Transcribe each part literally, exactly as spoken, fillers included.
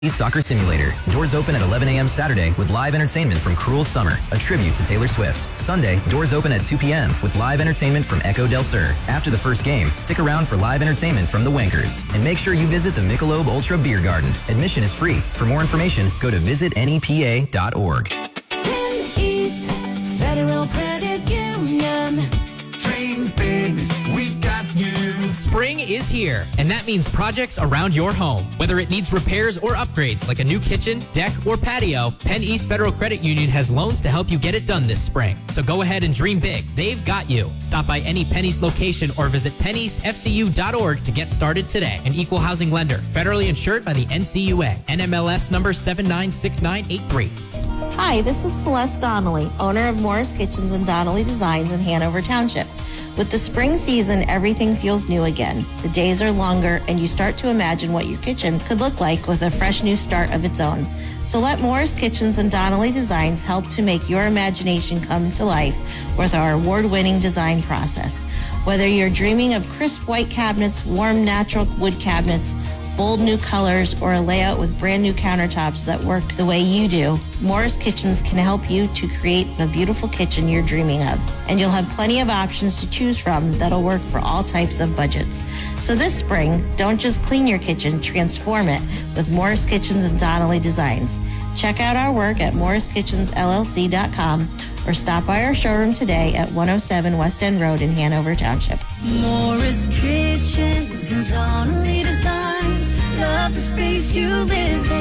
Soccer Simulator. Doors open at eleven a.m. Saturday with live entertainment from Cruel Summer, a tribute to Taylor Swift. Sunday, doors open at two p.m. with live entertainment from Echo Del Sur. After the first game, stick around for live entertainment from the Wankers. And make sure you visit the Michelob Ultra Beer Garden. Admission is free. For more information, go to visit N E P A dot org. Penn East Federal Credit Union. Dream big, we've got you. Spring is here, and that means projects around your home. Whether it needs repairs or upgrades like a new kitchen, deck, or patio, Penn East Federal Credit Union has loans to help you get it done this spring. So go ahead and dream big. They've got you. Stop by any Penn East location or visit penn east f c u dot org to get started today. An equal housing lender, federally insured by the N C U A. N M L S number seven nine six nine eight three. Hi, this is Celeste Donnelly, owner of Morris Kitchens and Donnelly Designs in Hanover Township. With the spring season, everything feels new again. The days are longer, and you start to imagine what your kitchen could look like with a fresh new start of its own. So let Morris Kitchens and Donnelly Designs help to make your imagination come to life with our award-winning design process. Whether you're dreaming of crisp white cabinets, warm natural wood cabinets, bold new colors, or a layout with brand new countertops that work the way you do, Morris Kitchens can help you to create the beautiful kitchen you're dreaming of. And you'll have plenty of options to choose from that'll work for all types of budgets. So this spring, don't just clean your kitchen, transform it with Morris Kitchens and Donnelly Designs. Check out our work at morris kitchens l l c dot com or stop by our showroom today at one oh seven West End Road in Hanover Township. Morris Kitchens and Donnelly Designs. Love the space you live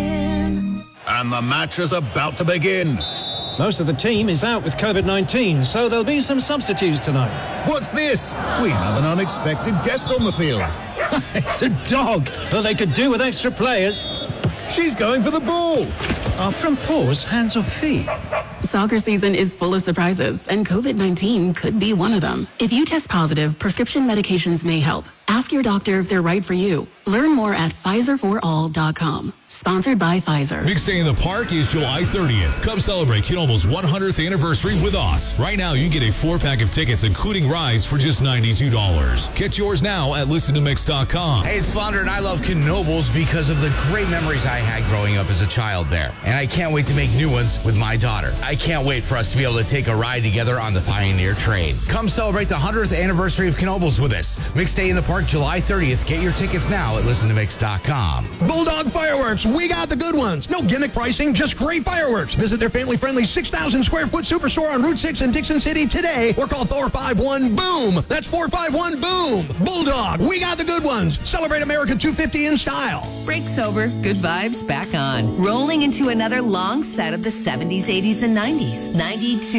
in. And the match is about to begin. Most of the team is out with covid nineteen, so there'll be some substitutes tonight. What's this? We have an unexpected guest on the field. It's a dog. Well, they could do with extra players. She's going for the ball. Are front paws hands or feet? Soccer season is full of surprises, and covid nineteen could be one of them. If you test positive, prescription medications may help. Ask your doctor if they're right for you. Learn more at Pfizer for all dot com. Sponsored by Pfizer. Mixed Day in the Park is July thirtieth. Come celebrate Kinomo's one hundredth anniversary with us. Right now, you get a four-pack of tickets, including rides, for just ninety-two dollars. Get yours now at listen to mix dot com. Hey, it's Flounder, and I love Knoebels because of the great memories I had growing up as a child there. And I can't wait to make new ones with my daughter. I can't wait for us to be able to take a ride together on the Pioneer train. Come celebrate the one hundredth anniversary of Knoebels with us. Mixed Day in the Park, July thirtieth. Get your tickets now at listen to mix dot com. Bulldog Fireworks, we got the good ones. No gimmick pricing, just great fireworks. Visit their family-friendly six thousand square foot superstore on Route six in Dixon City today, or call four five one BOOM. That's four five one BOOM. Bulldog, we got the good ones. Celebrate America two fifty in style. Break sober, good vibes back on. Rolling into another long set of the seventies, eighties, and nineties. ninety-two